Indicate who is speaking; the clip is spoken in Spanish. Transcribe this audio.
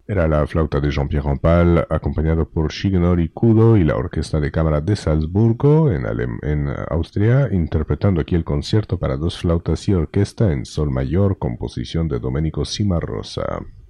Speaker 1: Era la flauta de Jean-Pierre Rampal, acompañado por Shigenori Kudo y la Orquesta de Cámara de Salzburgo, en Austria, interpretando aquí el concierto para dos flautas y orquesta en sol mayor, composición de Domenico Cimarosa.